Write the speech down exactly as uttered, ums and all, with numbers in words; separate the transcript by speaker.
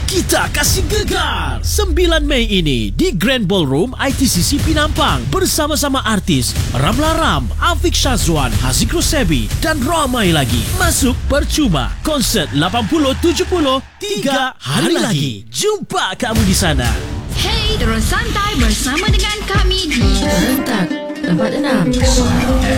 Speaker 1: Kita kasih gegar sembilan Mei ini di Grand Ballroom I T C C Penampang bersama-sama artis Ramla Ram, Afiq Shazwan, Haziq Rosebi dan ramai lagi. Masuk percuma. Konsert lapan puluh tujuh puluh tiga hari lagi. Jumpa kamu di sana.
Speaker 2: Hey, terus santai bersama dengan kami di
Speaker 3: Rentak empat enam.